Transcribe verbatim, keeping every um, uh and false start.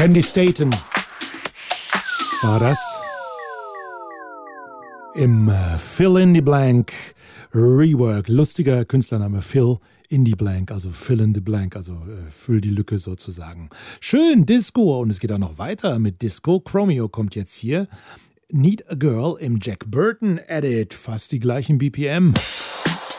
Candy Staten war das. Im äh, Fill in the Blank Rework. Lustiger Künstlername, Fill in the Blank, also Fill in the Blank, also äh, füll die Lücke sozusagen. Schön, Disco. Und es geht auch noch weiter mit Disco. Chromeo kommt jetzt hier. Need a Girl im Jack Burton Edit. Fast die gleichen B P M.